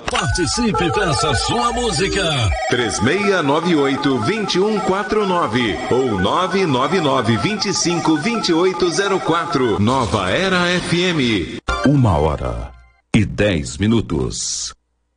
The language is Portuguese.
Participe, peça sua música. 3698-2149 ou 999-252804. Nova Era FM. 1h10.